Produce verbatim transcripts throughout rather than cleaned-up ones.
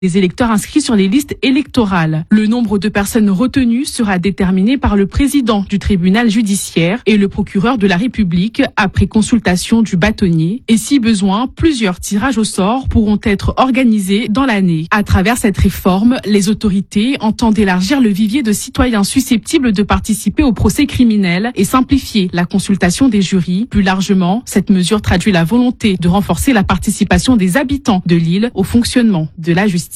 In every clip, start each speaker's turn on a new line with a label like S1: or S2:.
S1: des électeurs inscrits sur les listes électorales. Le nombre de personnes retenues sera déterminé par le président du tribunal judiciaire et le procureur de la République après consultation du bâtonnier. Et si besoin, plusieurs tirages au sort pourront être organisés dans l'année. À travers cette réforme, les autorités entendent élargir le vivier de citoyens susceptibles de participer au procès criminel et simplifier la consultation des jurys. Plus largement, cette mesure traduit la volonté de renforcer la participation des habitants de l'île au fonctionnement de la justice.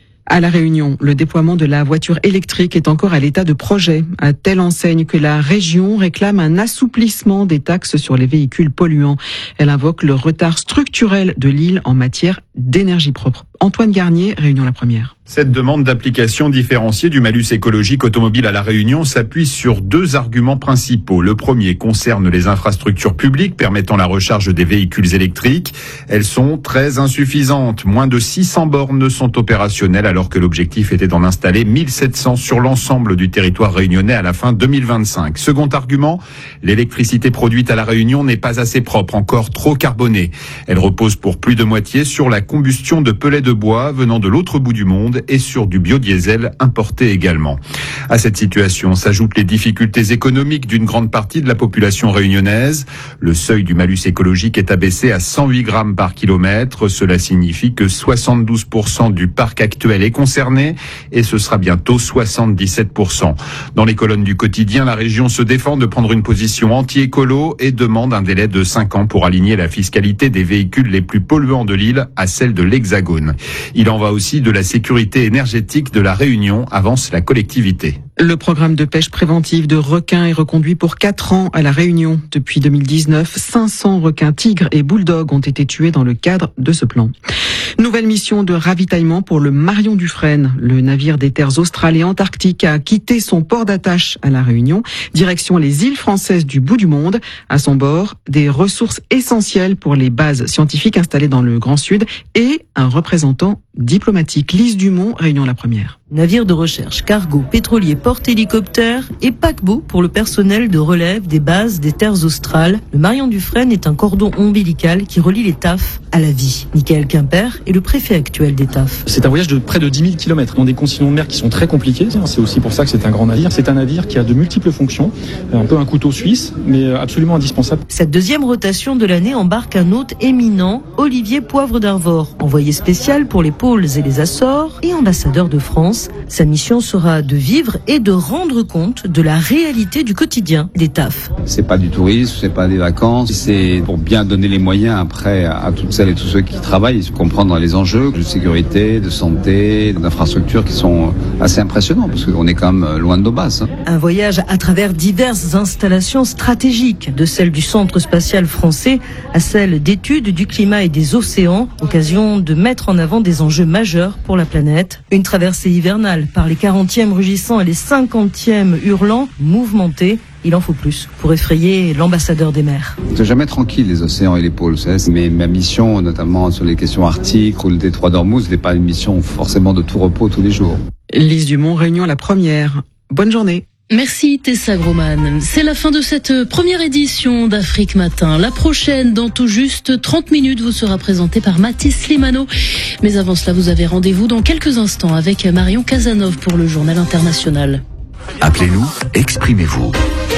S2: À La Réunion, le déploiement de la voiture électrique est encore à l'état de projet, à telle enseigne que la région réclame un assouplissement des taxes sur les véhicules polluants. Elle invoque le retard structurel de l'île en matière d'énergie propre. Antoine Garnier, Réunion la première.
S3: Cette demande d'application différenciée du malus écologique automobile à La Réunion s'appuie sur deux arguments principaux. Le premier concerne les infrastructures publiques permettant la recharge des véhicules électriques. Elles sont très insuffisantes. Moins de six cents bornes sont opérationnelles alors que l'objectif était d'en installer mille sept cents sur l'ensemble du territoire réunionnais à la fin deux mille vingt-cinq. Second argument, l'électricité produite à La Réunion n'est pas assez propre, encore trop carbonée. Elle repose pour plus de moitié sur la combustion de pellets de bois venant de l'autre bout du monde et sur du biodiesel importé également. À cette situation s'ajoutent les difficultés économiques d'une grande partie de la population réunionnaise. Le seuil du malus écologique est abaissé à cent huit grammes par kilomètre. Cela signifie que soixante-douze pour cent du parc actuel est concerné et ce sera bientôt soixante-dix-sept pour cent. Dans les colonnes du quotidien, la région se défend de prendre une position anti-écolo et demande un délai de cinq ans pour aligner la fiscalité des véhicules les plus polluants de l'île à celle de l'Hexagone. Il en va aussi de la sécurité énergétique de la Réunion, avance la collectivité.
S2: Le programme de pêche préventive de requins est reconduit pour quatre ans à La Réunion. Depuis deux mille dix-neuf, cinq cents requins tigres et bulldogs ont été tués dans le cadre de ce plan. Nouvelle mission de ravitaillement pour le Marion Dufresne. Le navire des terres australes et antarctiques a quitté son port d'attache à La Réunion, direction les îles françaises du bout du monde. À son bord, des ressources essentielles pour les bases scientifiques installées dans le Grand Sud et un représentant diplomatique. Lise Dumont, Réunion la première.
S4: Navire de recherche, cargo, pétrolier, porte-hélicoptère et paquebot pour le personnel de relève des bases des terres australes. Le Marion Dufresne est un cordon ombilical qui relie les T A F à la vie. Michael Quimper est le préfet actuel des T A F.
S5: C'est un voyage de près de dix mille kilomètres dans des conditions de mer qui sont très compliquées. C'est aussi pour ça que c'est un grand navire. C'est un navire qui a de multiples fonctions, un peu un couteau suisse, mais absolument indispensable.
S4: Cette deuxième rotation de l'année embarque un hôte éminent, Olivier Poivre d'Arvor, envoyé spécial pour les pôles et les Açores et ambassadeur de France. Sa mission sera de vivre et de rendre compte de la réalité du quotidien des T A F.
S6: C'est pas du tourisme, c'est pas des vacances, c'est pour bien donner les moyens après à toutes celles et tous ceux qui travaillent, comprendre les enjeux de sécurité, de santé, d'infrastructures qui sont assez impressionnants parce qu'on est quand même loin de nos bases. Hein.
S4: Un voyage à travers diverses installations stratégiques, de celle du Centre spatial français à celle d'études du climat et des océans, occasion de mettre en avant des enjeux majeurs pour la planète. Une traversée hivernale par les quarantièmes rugissants et les cinquantièmes hurlants, mouvementés. Il en faut plus pour effrayer l'ambassadeur des mers.
S6: C'est jamais tranquille les océans et les pôles. Mais ma mission, notamment sur les questions arctiques ou le détroit d'Ormuz, n'est pas une mission forcément de tout repos tous les jours.
S2: Lise Dumont, Réunion la première. Bonne journée.
S7: Merci Tessa Groman. C'est la fin de cette première édition d'Afrique Matin. La prochaine, dans tout juste trente minutes, vous sera présentée par Mathis Slimano. Mais avant cela, vous avez rendez-vous dans quelques instants avec Marion Casanov pour le Journal International.
S8: Appelez-nous, exprimez-vous.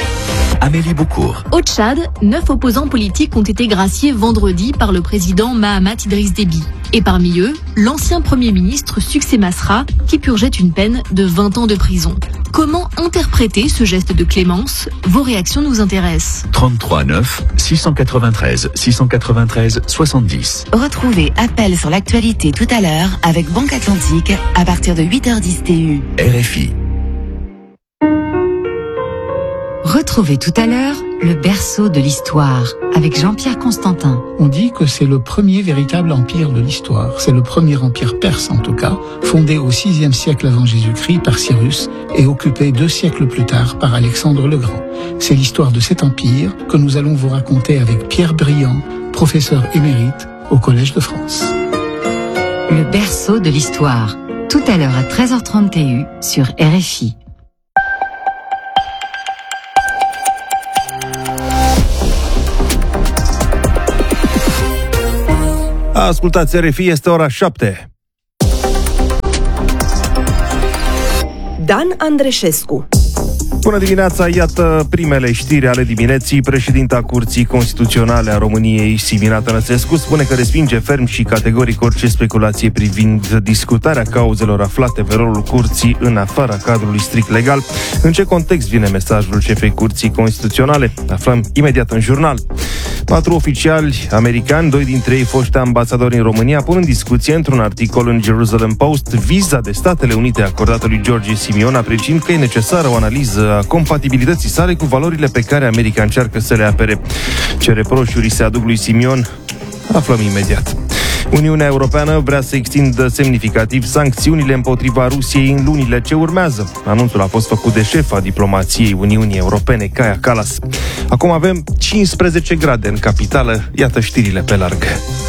S8: Amélie Boucourt.
S9: Au Tchad, neuf opposants politiques ont été graciés vendredi par le président Mahamat Idriss Déby. Et parmi eux, l'ancien Premier ministre Succès Masra, qui purgeait une peine de vingt ans de prison. Comment interpréter ce geste de clémence ? Vos réactions nous intéressent.
S8: trente-trois neuf, six cent quatre-vingt-treize, six cent quatre-vingt-treize, soixante-dix.
S10: Retrouvez Appel sur l'actualité tout à l'heure avec Banque Atlantique à partir de huit heures dix T U.
S8: R F I.
S11: Retrouvez tout à l'heure le berceau de l'histoire avec Jean-Pierre Constantin.
S12: On dit que c'est le premier véritable empire de l'histoire. C'est le premier empire perse en tout cas, fondé au sixième siècle avant Jésus-Christ par Cyrus et occupé deux siècles plus tard par Alexandre le Grand. C'est l'histoire de cet empire que nous allons vous raconter avec Pierre Briand, professeur émérite au Collège de France.
S11: Le berceau de l'histoire, tout à l'heure à treize heures trente T U sur R F I.
S13: Ascultați R F I, este ora șapte. Dan Andreșescu.
S14: Bună dimineața, iată primele știri ale dimineții. Președinta Curții Constituționale a României, Simina Tănăsescu, spune că respinge ferm și categoric orice speculație privind discutarea cauzelor aflate pe rolul Curții în afara cadrului strict legal. În ce context vine mesajul șefei Curții Constituționale? Aflăm imediat în jurnal. Patru oficiali americani, doi dintre ei foști ambasadori în România, pun în discuție într-un articol în Jerusalem Post viza de Statele Unite acordată lui George Simion, apreciind că e necesară o analiză a compatibilității sale cu valorile pe care America încearcă să le apere. Ce reproșuri se aduc lui Simion? Aflăm imediat. Uniunea Europeană vrea să extindă semnificativ sancțiunile împotriva Rusiei în lunile ce urmează. Anunțul a fost făcut de șefa diplomației Uniunii Europene, Kaja Kallas. Acum avem cincisprezece grade în capitală. Iată știrile pe larg.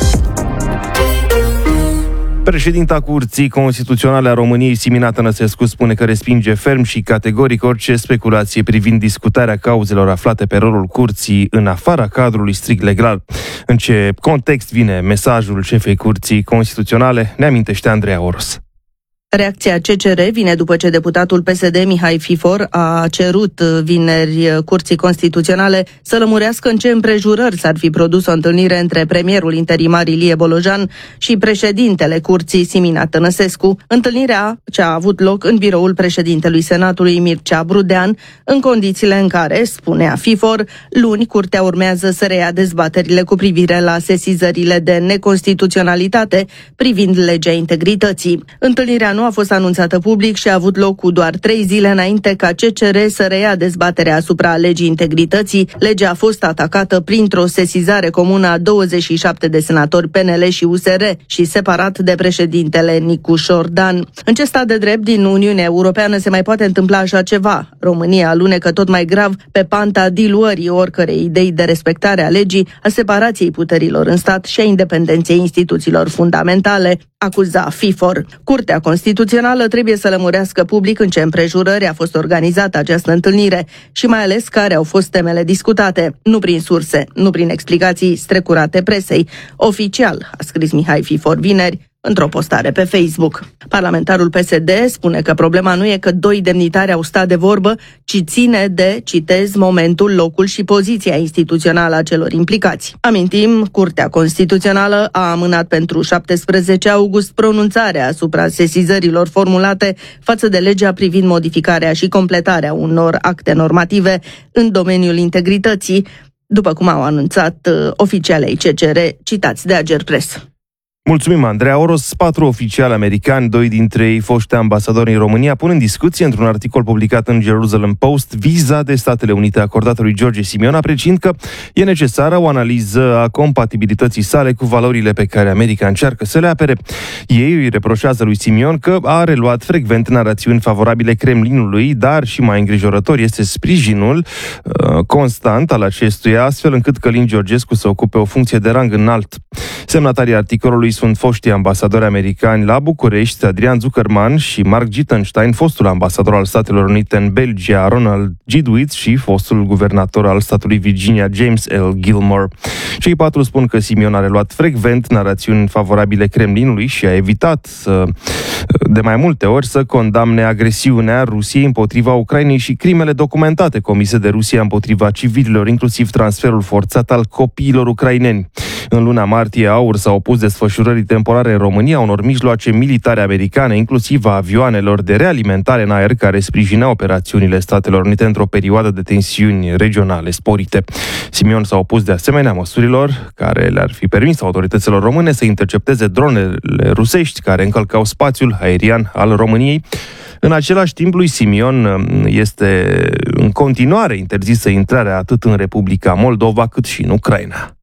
S14: Președinta Curții Constituționale a României, Simina Tănăsescu, spune că respinge ferm și categoric orice speculație privind discutarea cauzelor aflate pe rolul Curții în afara cadrului strict legal. În ce context vine mesajul șefei Curții Constituționale, ne amintește Andreea Oros.
S15: Reacția C C R vine după ce deputatul P S D Mihai Fifor a cerut vineri Curții Constituționale să lămurească în ce împrejurări s-ar fi produs o întâlnire între premierul interimar Ilie Bolojan și președintele Curții Simina Tănăsescu, întâlnirea ce a avut loc în biroul președintelui Senatului Mircea Brudean, în condițiile în care, spunea Fifor, luni Curtea urmează să reia dezbaterile cu privire la sesizările de neconstituționalitate privind legea integrității. Întâlnirea nu a fost anunțată public și a avut loc cu doar trei zile înainte ca C C R să reia dezbaterea asupra legii integrității. Legea a fost atacată printr-o sesizare comună a douăzeci și șapte de senatori P N L și U S R și separat de președintele Nicu Șordan. În ce stat de drept din Uniunea Europeană se mai poate întâmpla așa ceva? România alunecă tot mai grav pe panta diluării oricărei idei de respectare a legii, a separației puterilor în stat și a independenței instituțiilor fundamentale, acuza Fifor. Curtea Constituțională trebuie să lămurească public în ce împrejurări a fost organizată această întâlnire și mai ales care au fost temele discutate, nu prin surse, nu prin explicații strecurate presei. Oficial, a scris Mihai Fifor vineri într-o postare pe Facebook. Parlamentarul P S D spune că problema nu e că doi demnitari au stat de vorbă, ci ține de, citez, momentul, locul și poziția instituțională a celor implicați. Amintim, Curtea Constituțională a amânat pentru șaptesprezece august pronunțarea asupra sesizărilor formulate față de legea privind modificarea și completarea unor acte normative în domeniul integrității, după cum au anunțat uh, oficialei C C R citați de Agerpres.
S14: Mulțumim, Andreea Oros. Patru oficiali americani, doi dintre ei foști ambasadori în România, pun în discuție într-un articol publicat în Jerusalem Post viza de Statele Unite acordată lui George Simion, apreciind că e necesară o analiză a compatibilității sale cu valorile pe care America încearcă să le apere. Ei îi reproșează lui Simion că a reluat frecvent narațiuni favorabile Kremlinului, dar și mai îngrijorător este sprijinul uh, constant al acestuia, astfel încât Călin Georgescu să ocupe o funcție de rang înalt. Semnatarii articolului sunt foștii ambasadori americani la București, Adrian Zuckerman și Mark Gittenstein, fostul ambasador al Statelor Unite în Belgia, Ronald Gidwitz, și fostul guvernator al statului Virginia, James L. Gilmore. Cei patru spun că Simion a reluat frecvent narațiuni favorabile Kremlinului și a evitat să, de mai multe ori să condamne agresiunea Rusiei împotriva Ucrainei și crimele documentate comise de Rusia împotriva civililor, inclusiv transferul forțat al copiilor ucraineni. În luna martie, AUR s-a opus desfășurării temporare în România unor mijloace militare americane, inclusiv a avioanelor de realimentare în aer care sprijineau operațiunile Statelor Unite într-o perioadă de tensiuni regionale sporite. Simion s-a opus de asemenea măsurilor care le-ar fi permis autorităților române să intercepteze dronele rusești care încălcau spațiul aerian al României. În același timp, lui Simion este în continuare interzisă intrarea atât în Republica Moldova cât și în Ucraina.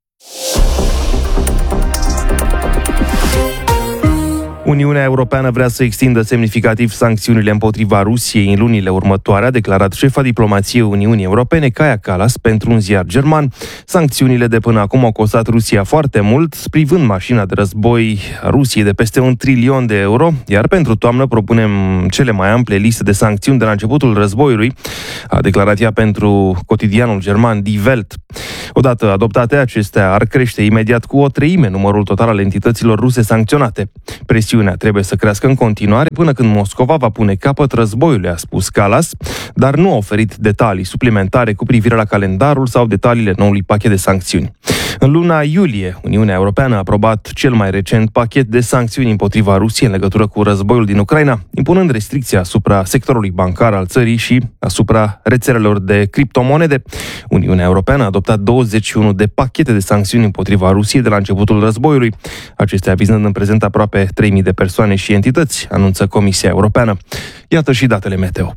S14: Uniunea Europeană vrea să extindă semnificativ sancțiunile împotriva Rusiei în lunile următoare, a declarat șefa diplomației Uniunii Europene, Kaja Kallas, pentru un ziar german. Sancțiunile de până acum au costat Rusia foarte mult, privând mașina de război a Rusiei de peste un trilion de euro, iar pentru toamnă propunem cele mai ample liste de sancțiuni de la începutul războiului, a declarat ea pentru cotidianul german Die Welt. Odată adoptate, acestea ar crește imediat cu o treime numărul total al entităților ruse sancționate. Presiunea tensiunea trebuie să crească în continuare până când Moscova va pune capăt războiului, a spus Kallas, dar nu a oferit detalii suplimentare cu privire la calendarul sau detaliile noului pachet de sancțiuni. În luna iulie, Uniunea Europeană a aprobat cel mai recent pachet de sancțiuni împotriva Rusiei în legătură cu războiul din Ucraina, impunând restricții asupra sectorului bancar al țării și asupra rețelelor de criptomonede. Uniunea Europeană a adoptat douăzeci și unu de pachete de sancțiuni împotriva Rusiei de la începutul războiului, acestea vizând în prezent aproape trei mii de persoane și entități, anunță Comisia Europeană. Iată și datele meteo.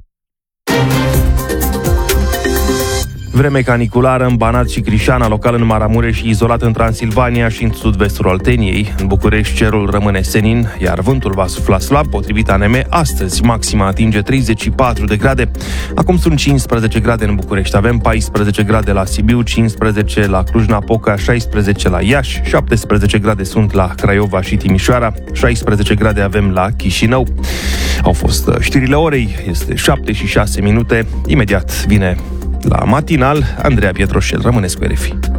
S14: Vreme caniculară în Banat și Crișana, local în Maramureș și izolat în Transilvania și în sud-vestul Olteniei. În București cerul rămâne senin, iar vântul va sufla slab, potrivit A N M. Astăzi maxima atinge treizeci și patru de grade. Acum sunt cincisprezece grade în București, avem paisprezece grade la Sibiu, cincisprezece la Cluj-Napoca, șaisprezece la Iași, șaptesprezece grade sunt la Craiova și Timișoara, șaisprezece grade avem la Chișinău. Au fost știrile orei, este șapte și șase minute. Imediat vine la matinal, Andreea Pietroșel. Rămâneți cu R F I.